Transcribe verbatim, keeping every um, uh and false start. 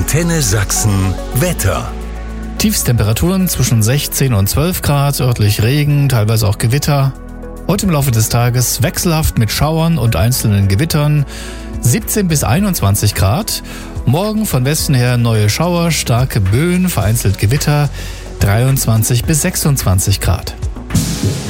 Antenne Sachsen Wetter. Tiefstemperaturen zwischen sechzehn und zwölf Grad, örtlich Regen, teilweise auch Gewitter. Heute im Laufe des Tages wechselhaft mit Schauern und einzelnen Gewittern, siebzehn bis einundzwanzig Grad. Morgen von Westen her neue Schauer, starke Böen, vereinzelt Gewitter, dreiundzwanzig bis sechsundzwanzig Grad.